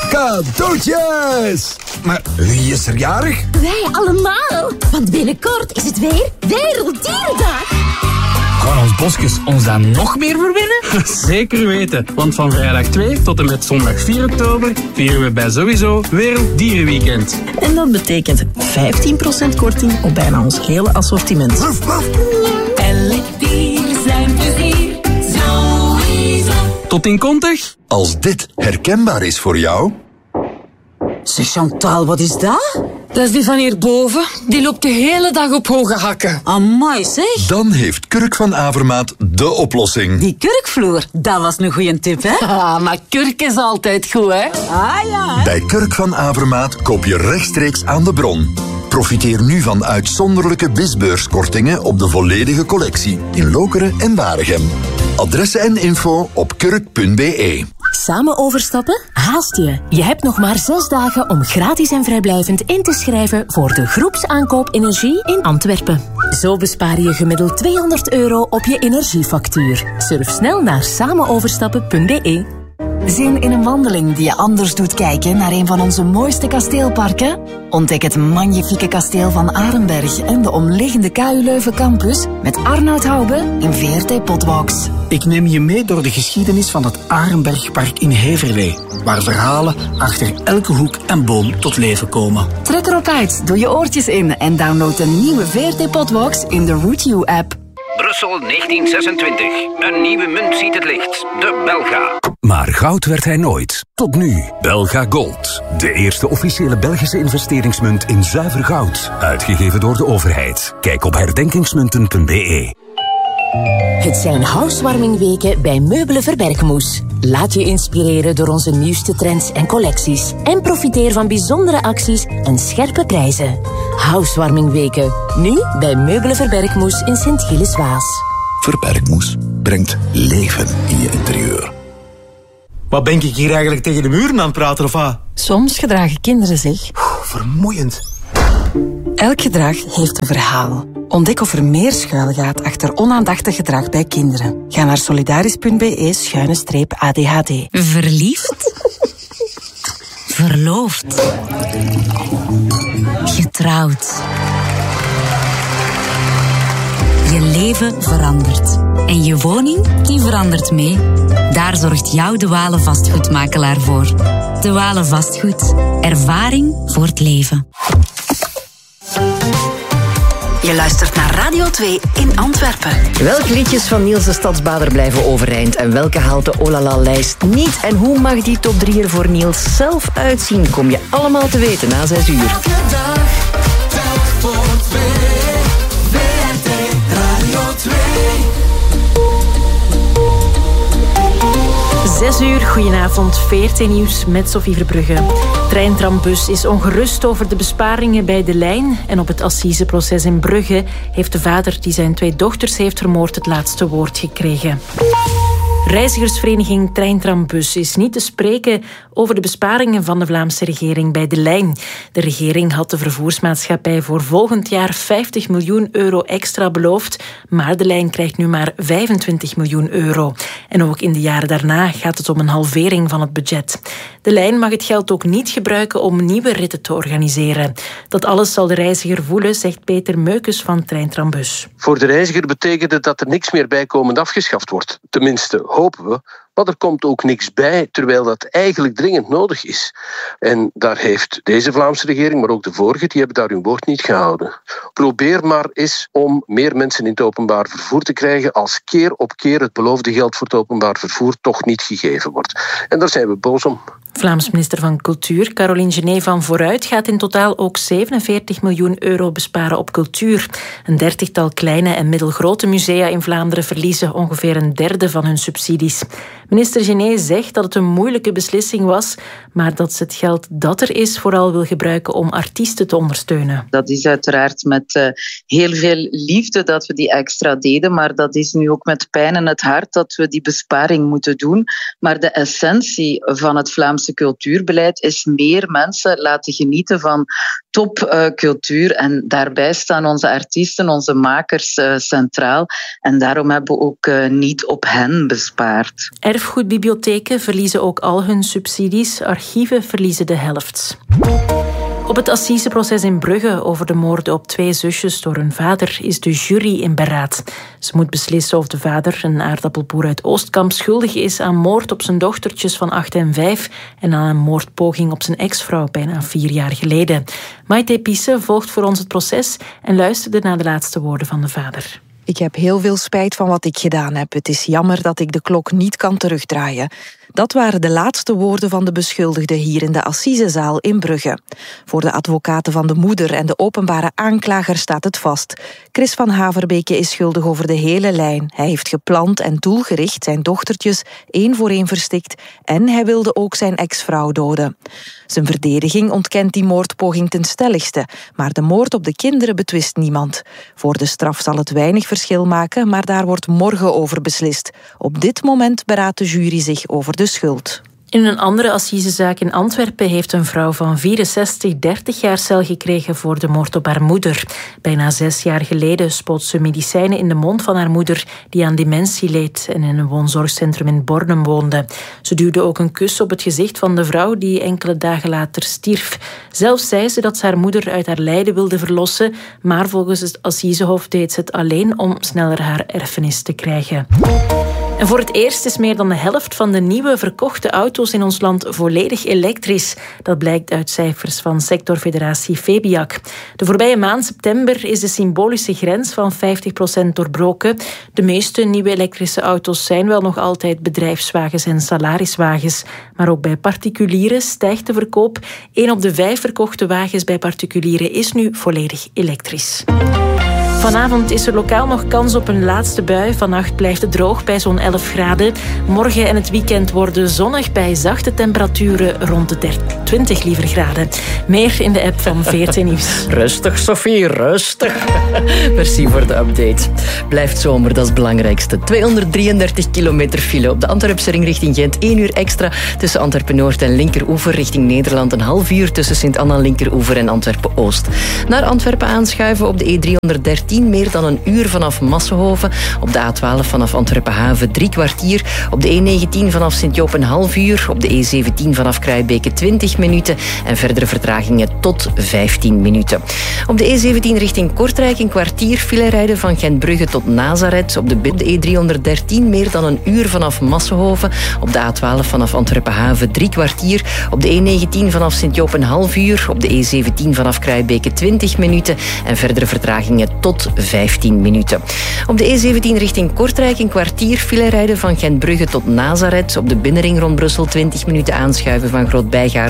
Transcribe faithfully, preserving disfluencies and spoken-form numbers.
Cadeautjes! Maar wie is er jarig? Wij allemaal, want binnenkort is het weer Werelddierendag. Gaan ons bosjes ons dan nog meer verwennen? Zeker weten, want van vrijdag twee tot en met zondag vier oktober vieren we bij Sowieso Werelddierenweekend. En dat betekent vijftien procent korting op bijna ons hele assortiment. Waf, waf. Elk dier zijn plezier, Sowieso. Tot in kontig? Als dit herkenbaar is voor jou... Zeg Chantal, wat is dat? Dat is die van hierboven. Die loopt de hele dag op hoge hakken. Amai, zeg. Dan heeft Kurk van Avermaat de oplossing. Die kurkvloer, dat was een goeie tip, hè? Ah, maar kurk is altijd goed, hè? Ah ja. Bij Kurk van Avermaat koop je rechtstreeks aan de bron. Profiteer nu van uitzonderlijke bisbeurskortingen op de volledige collectie in Lokeren en Waregem. Adressen en info op kurk punt b e. Samen overstappen? Haast je. Je hebt nog maar zes dagen om gratis en vrijblijvend in te schrijven voor de groepsaankoop energie in Antwerpen. Zo bespaar je gemiddeld tweehonderd euro op je energiefactuur. Surf snel naar samenoverstappen punt b e. Zin in een wandeling die je anders doet kijken naar een van onze mooiste kasteelparken? Ontdek het magnifieke kasteel van Arenberg en de omliggende K U Leuven campus met Arnoud Hoube in V R T Potwalks. Ik neem je mee door de geschiedenis van het Arenbergpark in Heverlee, waar verhalen achter elke hoek en boom tot leven komen. Trek erop uit, doe je oortjes in en download de nieuwe V R T Potwalks in de Route U app. Brussel negentien zesentwintig. Een nieuwe munt ziet het licht. De Belga. Maar goud werd hij nooit. Tot nu. Belga Gold. De eerste officiële Belgische investeringsmunt in zuiver goud. Uitgegeven door de overheid. Kijk op herdenkingsmunten punt b e. Het zijn housewarmingweken bij Meubelen Verbergmoes. Laat je inspireren door onze nieuwste trends en collecties. En profiteer van bijzondere acties en scherpe prijzen. Housewarmingweken. Nu bij Meubelen Verbergmoes in Sint-Gilles-Waas. Verbergmoes brengt leven in je interieur. Wat ben ik hier eigenlijk tegen de muren aan het praten, of wat? Soms gedragen kinderen zich. Oeh, vermoeiend. Elk gedrag heeft een verhaal. Ontdek of er meer schuilgaat achter onaandachtig gedrag bij kinderen. Ga naar solidaris punt b e schuine streep A D H D. Verliefd? Verloofd? Getrouwd? Je leven verandert. En je woning, die verandert mee. Daar zorgt jouw De Wale vastgoedmakelaar voor. De Wale Vastgoed. Ervaring voor het leven. Je luistert naar Radio twee in Antwerpen. Welke liedjes van Niels de Stadsbader blijven overeind en welke haalt de Olala-lijst niet? En hoe mag die top drie er voor Niels zelf uitzien? Kom je allemaal te weten na zes uur. Elke dag telt voor twee. V R T Radio twee. Zes uur, goedenavond, V R T-nieuws met Sophie Verbrugge. Treintrambus is ongerust over de besparingen bij De Lijn. En op het assiseproces in Brugge heeft de vader die zijn twee dochters heeft vermoord het laatste woord gekregen. Reizigersvereniging Treintrambus is niet te spreken over de besparingen van de Vlaamse regering bij De Lijn. De regering had de vervoersmaatschappij voor volgend jaar vijftig miljoen euro extra beloofd, maar De Lijn krijgt nu maar vijfentwintig miljoen euro. En ook in de jaren daarna gaat het om een halvering van het budget. De Lijn mag het geld ook niet gebruiken om nieuwe ritten te organiseren. Dat alles zal de reiziger voelen, zegt Peter Meukes van Treintrambus. Voor de reiziger betekent het dat er niks meer bijkomend afgeschaft wordt. Tenminste, hopen we. Maar er komt ook niks bij, terwijl dat eigenlijk dringend nodig is. En daar heeft deze Vlaamse regering, maar ook de vorige, die hebben daar hun woord niet gehouden. Probeer maar eens om meer mensen in het openbaar vervoer te krijgen als keer op keer het beloofde geld voor het openbaar vervoer toch niet gegeven wordt. En daar zijn we boos om. Vlaams minister van Cultuur, Caroline Genet van Vooruit, gaat in totaal ook zevenenveertig miljoen euro besparen op cultuur. Een dertigtal kleine en middelgrote musea in Vlaanderen verliezen ongeveer een derde van hun subsidies. Minister Genet zegt dat het een moeilijke beslissing was, maar dat ze het geld dat er is vooral wil gebruiken om artiesten te ondersteunen. Dat is uiteraard met uh, heel veel liefde dat we die extra deden, maar dat is nu ook met pijn in het hart dat we die besparing moeten doen. Maar de essentie van het Vlaamse Vlaamse cultuurbeleid is meer mensen laten genieten van topcultuur. Uh, en daarbij staan onze artiesten, onze makers uh, centraal. En daarom hebben we ook uh, niet op hen bespaard. Erfgoedbibliotheken verliezen ook al hun subsidies. Archieven verliezen de helft. Op het assiseproces in Brugge over de moorden op twee zusjes door hun vader is de jury in beraad. Ze moet beslissen of de vader, een aardappelboer uit Oostkamp, schuldig is aan moord op zijn dochtertjes van acht en vijf en aan een moordpoging op zijn ex-vrouw bijna vier jaar geleden. Maite Pisse volgt voor ons het proces en luisterde naar de laatste woorden van de vader. Ik heb heel veel spijt van wat ik gedaan heb. Het is jammer dat ik de klok niet kan terugdraaien. Dat waren de laatste woorden van de beschuldigde hier in de assisezaal in Brugge. Voor de advocaten van de moeder en de openbare aanklager staat het vast. Chris van Haverbeke is schuldig over de hele lijn. Hij heeft gepland en doelgericht zijn dochtertjes één voor één verstikt en hij wilde ook zijn ex-vrouw doden. Zijn verdediging ontkent die moordpoging ten stelligste, maar de moord op de kinderen betwist niemand. Voor de straf zal het weinig verschil maken, maar daar wordt morgen over beslist. Op dit moment beraadt de jury zich over de schuld. In een andere assisezaak in Antwerpen heeft een vrouw van vierenzestig dertig jaar cel gekregen voor de moord op haar moeder. Bijna zes jaar geleden spoot ze medicijnen in de mond van haar moeder die aan dementie leed en in een woonzorgcentrum in Bornem woonde. Ze duwde ook een kus op het gezicht van de vrouw die enkele dagen later stierf. Zelf zei ze dat ze haar moeder uit haar lijden wilde verlossen, maar volgens het assisehof deed ze het alleen om sneller haar erfenis te krijgen. En voor het eerst is meer dan de helft van de nieuwe verkochte auto's in ons land volledig elektrisch. Dat blijkt uit cijfers van sectorfederatie Febiac. De voorbije maand september is de symbolische grens van vijftig procent doorbroken. De meeste nieuwe elektrische auto's zijn wel nog altijd bedrijfswagens en salariswagens. Maar ook bij particulieren stijgt de verkoop. Een op de vijf verkochte wagens bij particulieren is nu volledig elektrisch. Vanavond is er lokaal nog kans op een laatste bui. Vannacht blijft het droog bij zo'n elf graden. Morgen en het weekend worden zonnig bij zachte temperaturen rond de twintig liever graden. Meer in de app van V R T Nieuws. Rustig, Sophie, rustig. Merci voor de update. Blijft zomer, dat is het belangrijkste. tweehonderddrieëndertig kilometer file op de Antwerpse ring richting Gent. één uur extra tussen Antwerpen-Noord en Linkeroever richting Nederland. Een half uur tussen Sint-Anna, Linkeroever en Antwerpen-Oost. Naar Antwerpen aanschuiven op de E driehonderddertien. Meer dan een uur vanaf Massenhoven. Op de A twaalf vanaf Antwerpen-Haven drie kwartier. Op de E negentien vanaf Sint-Joop een half uur. Op de E zeventien vanaf Kruijbeke twintig minuten. En verdere vertragingen tot vijftien minuten. Op de E zeventien richting Kortrijk een kwartier file rijden van Gentbrugge tot Nazareth. Op de E driehonderddertien meer dan een uur vanaf Massenhoven. Op de A twaalf vanaf Antwerpen-Haven drie kwartier. Op de E negentien vanaf Sint-Joop een half uur. Op de E zeventien vanaf Kruijbeke twintig minuten. En verdere vertragingen tot vijftien minuten. Op de E zeventien richting Kortrijk een kwartier file rijden van Gentbrugge tot Nazareth. Op de binnenring rond Brussel twintig minuten aanschuiven van Groot-Bijgaarden